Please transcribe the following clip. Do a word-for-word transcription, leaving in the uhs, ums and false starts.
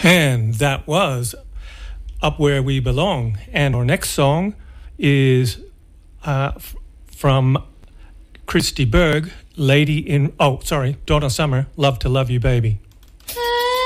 And that was Up Where We Belong. And our next song is uh, f- from Christy Berg, Lady in... Oh, sorry, Donna Summer, Love to Love You, Baby.